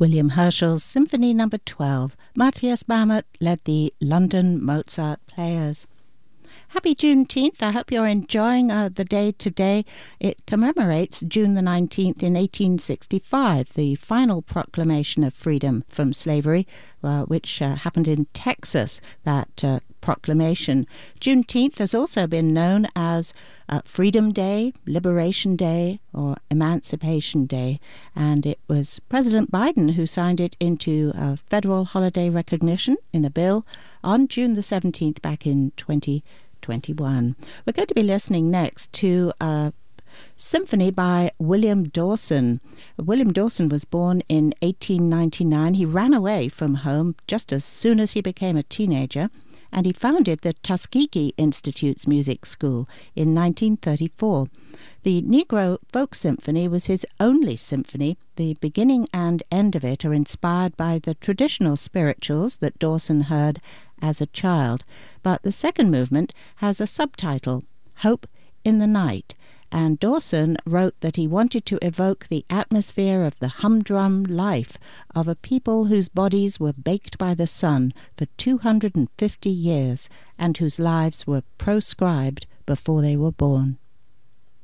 William Herschel's Symphony No. 12. Matthias Bamert led the London Mozart Players. Happy Juneteenth. I hope you're enjoying the day today. It commemorates June the 19th in 1865, the final proclamation of freedom from slavery, which happened in Texas, that proclamation. Juneteenth has also been known as Freedom Day, Liberation Day, or Emancipation Day, and it was President Biden who signed it into federal holiday recognition in a bill on June the 17th back in 2021. We're going to be listening next to a symphony by William Dawson. William Dawson was born in 1899. He ran away from home just as soon as he became a teenager, and he founded the Tuskegee Institute's music school in 1934. The Negro Folk Symphony was his only symphony. The beginning and end of it are inspired by the traditional spirituals that Dawson heard as a child, but the second movement has a subtitle, Hope in the Night, and Dawson wrote that he wanted to evoke the atmosphere of the humdrum life of a people whose bodies were baked by the sun for 250 years and whose lives were proscribed before they were born.